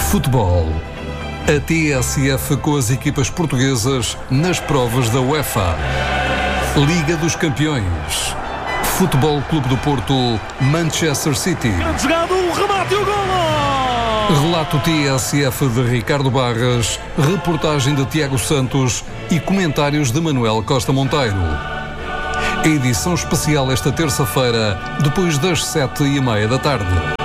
Futebol. A TSF com as equipas portuguesas nas provas da UEFA. Liga dos Campeões. Futebol Clube do Porto, Manchester City. Grande jogada, o remate e o golo! Relato TSF de Ricardo Barras, reportagem de Tiago Santos e comentários de Manuel Costa Monteiro. A edição especial esta terça-feira, depois das 7:30 da tarde.